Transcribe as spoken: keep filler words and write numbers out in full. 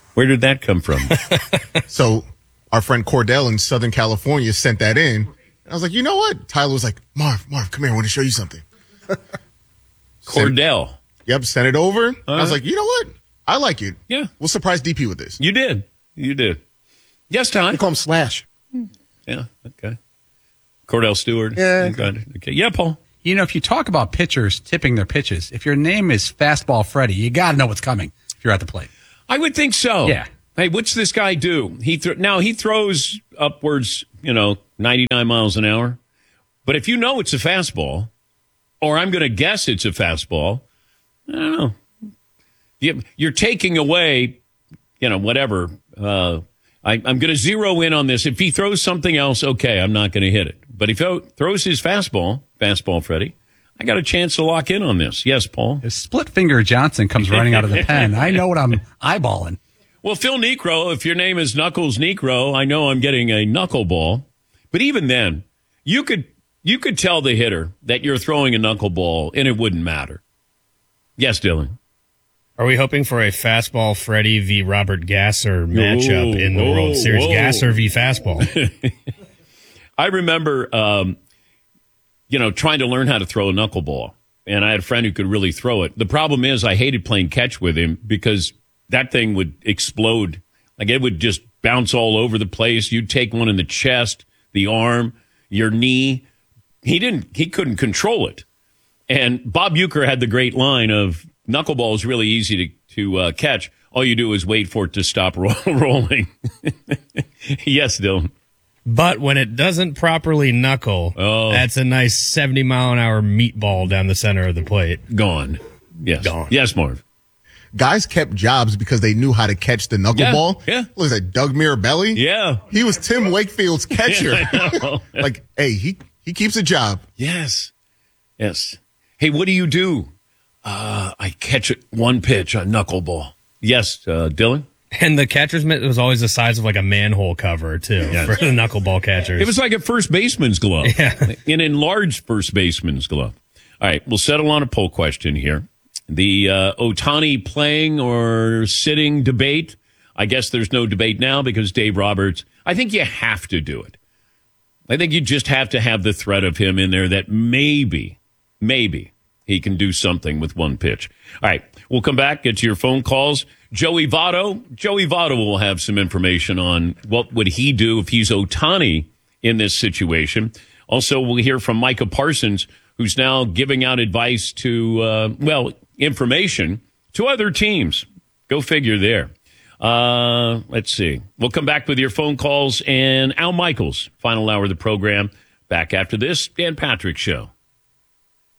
Where did that come from? So our friend Cordell in Southern California sent that in. I was like, you know what? Tyler was like, Marv, Marv, come here. I want to show you something. Cordell. Sent, yep, sent it over. Uh, I was like, you know what? I like it. Yeah. We'll surprise D P with this. You did. You did. Yes, Ty. We call him Slash. Yeah, okay. Cordell Stewart. Yeah. Okay. Yeah, Paul. You know, if you talk about pitchers tipping their pitches, if your name is Fastball Freddy, you got to know what's coming if you're at the plate. I would think so. Yeah. Hey, what's this guy do? He th- Now, he throws upwards, you know, ninety-nine miles an hour. But if you know it's a fastball, or I'm going to guess it's a fastball, I don't know. You- You're taking away, you know, whatever. Uh, I, I'm going to zero in on this. If he throws something else, okay, I'm not going to hit it. But if he throws his fastball, fastball Freddie, I got a chance to lock in on this. Yes, Paul? If Split Finger Johnson comes running out of the pen, I know what I'm eyeballing. Well, Phil Necro, if your name is Knuckles Necro, I know I'm getting a knuckleball. But even then, you could you could tell the hitter that you're throwing a knuckleball, and it wouldn't matter. Yes, Dylan? Are we hoping for a fastball Freddie v. Robert Gasser matchup Whoa, in the whoa, World Series? whoa. Gasser v. fastball. I remember, um, you know, trying to learn how to throw a knuckleball, and I had a friend who could really throw it. The problem is I hated playing catch with him because that thing would explode. Like, it would just bounce all over the place. You'd take one in the chest, the arm, your knee. He didn't, he couldn't control it. And Bob Uecker had the great line of, knuckleball is really easy to, to uh, catch. All you do is wait for it to stop ro- rolling. Yes, Dylan. But when it doesn't properly knuckle, Oh. that's a nice seventy mile an hour meatball down the center of the plate. Gone. Yes. Gone. Yes, Marv. Guys kept jobs because they knew how to catch the knuckleball. Yeah, yeah. What was that, Doug Mirabelli? Yeah. He was Tim Wakefield's catcher. Yeah, I know. Like, hey, he, he keeps a job. Yes. Yes. Hey, what do you do? Uh, I catch it one pitch, a knuckleball. Yes, uh, Dylan? And the catcher's mitt was always the size of like a manhole cover, too, Yes. for the knuckleball catchers. It was like a first baseman's glove. Yeah. An enlarged first baseman's glove. All right, we'll settle on a poll question here. The uh, Ohtani playing or sitting debate. I guess there's no debate now because Dave Roberts, I think you have to do it. I think you just have to have the threat of him in there that maybe, maybe he can do something with one pitch. All right, we'll come back, get to your phone calls. Joey Votto. Joey Votto will have some information on what would he do if he's Ohtani in this situation. Also, we'll hear from Micah Parsons, who's now giving out advice to, uh, well, information to other teams. Go figure there. Uh, let's see. We'll come back with your phone calls and Al Michaels, final hour of the program. Back after this Dan Patrick Show.